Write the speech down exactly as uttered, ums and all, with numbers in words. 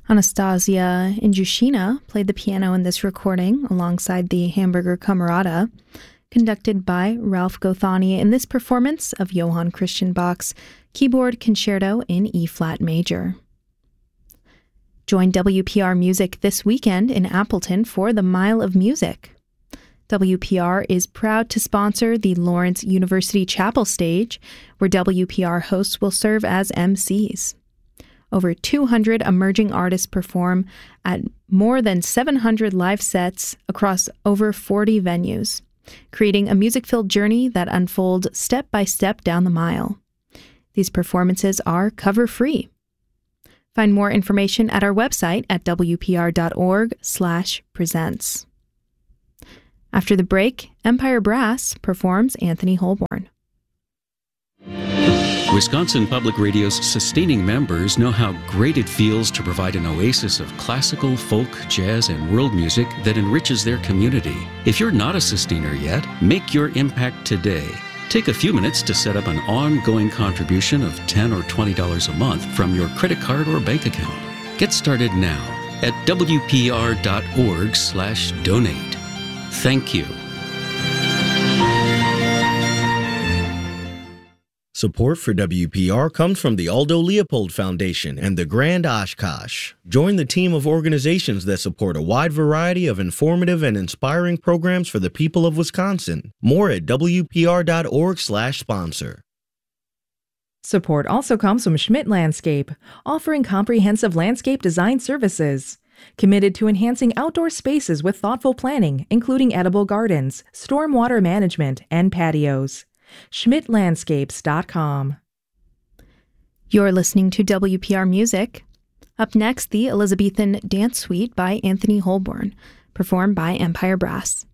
Anastasia Injushina played the piano in this recording alongside the Hamburger Camerata, conducted by Ralph Gothani in this performance of Johann Christian Bach's Keyboard Concerto in E-flat major. Join W P R Music this weekend in Appleton for the Mile of Music. W P R is proud to sponsor the Lawrence University Chapel stage, where W P R hosts will serve as M Cs. Over two hundred emerging artists perform at more than seven hundred live sets across over forty venues, creating a music-filled journey that unfolds step by step down the mile. These performances are cover-free. Find more information at our website at w p r dot org slash presents. After the break, Empire Brass performs Anthony Holborn. Wisconsin Public Radio's sustaining members know how great it feels to provide an oasis of classical, folk, jazz, and world music that enriches their community. If you're not a sustainer yet, make your impact today. Take a few minutes to set up an ongoing contribution of ten dollars or twenty dollars a month from your credit card or bank account. Get started now at w p r dot org slash donate. Thank you. Support for W P R comes from the Aldo Leopold Foundation and the Grand Oshkosh. Join the team of organizations that support a wide variety of informative and inspiring programs for the people of Wisconsin. More at w p r dot org slash sponsor. Support also comes from Schmidt Landscape, offering comprehensive landscape design services. Committed to enhancing outdoor spaces with thoughtful planning, including edible gardens, stormwater management, and patios. schmidt landscapes dot com. You're listening to W P R Music. Up next, the Elizabethan Dance Suite by Anthony Holborn, performed by Empire Brass.